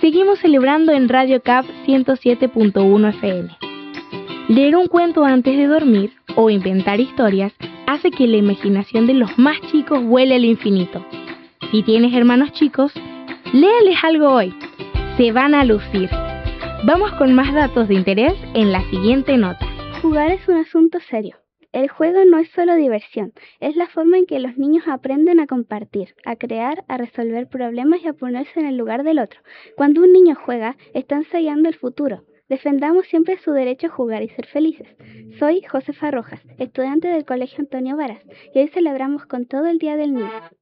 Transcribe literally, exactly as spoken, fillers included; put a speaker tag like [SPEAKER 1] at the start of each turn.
[SPEAKER 1] Seguimos celebrando en Radio C A P ciento siete punto uno F M. Leer un cuento antes de dormir o inventar historias hace que la imaginación de los más chicos vuele al infinito. Si tienes hermanos chicos, léales algo hoy. Se van a lucir. Vamos con más datos de interés en la siguiente nota.
[SPEAKER 2] Jugar es un asunto serio. El juego no es solo diversión, es la forma en que los niños aprenden a compartir, a crear, a resolver problemas y a ponerse en el lugar del otro. Cuando un niño juega, está ensayando el futuro. Defendamos siempre su derecho a jugar y ser felices. Soy Josefa Rojas, estudiante del Colegio Antonio Varas, y hoy celebramos con todo el Día del Niño.